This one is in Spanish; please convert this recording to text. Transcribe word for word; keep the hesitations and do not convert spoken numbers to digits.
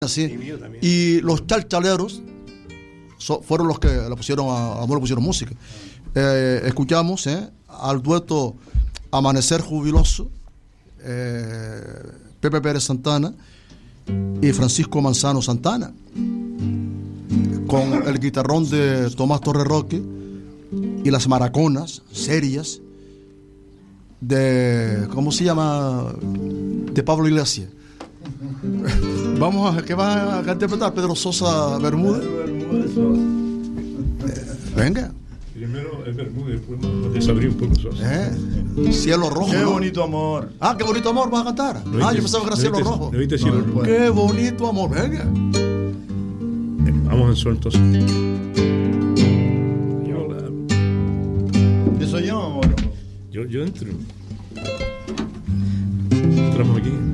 Sí. Y los chalchaleros so, fueron los que le pusieron a, a le pusieron música. Eh, escuchamos eh, al dueto Amanecer Jubiloso, eh, Pepe Pérez Santana y Francisco Manzano Santana, con el guitarrón de Tomás Torre Roque y las maraconas serias de, ¿cómo se llama?, de Pablo Iglesias. Vamos a, ¿qué va a interpretar Pedro Sosa Bermúdez? Eh, venga. Primero es Bermúdez, después nos desabrí un poco Sosa. Eh, Cielo Rojo. Qué ¿no? Bonito Amor. Ah, Qué Bonito Amor vas a cantar. ¿No Ah, viste, yo pensaba que era ¿no Cielo viste, Rojo. ¿no viste Cielo No, Rojo? Qué bonito amor, venga. Eh, vamos en sol entonces. Yo, la, ¿Eso yo o no? yo, yo entro. Entramos aquí.